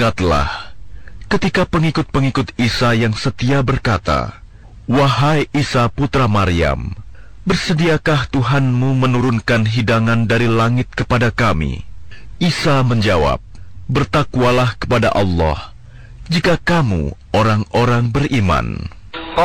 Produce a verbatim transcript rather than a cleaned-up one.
Ingatlah ketika pengikut-pengikut Isa yang setia berkata, "Wahai Isa putra Maryam, bersediakah Tuhanmu menurunkan hidangan dari langit kepada kami?" Isa menjawab, "Bertakwalah kepada Allah jika kamu orang-orang beriman."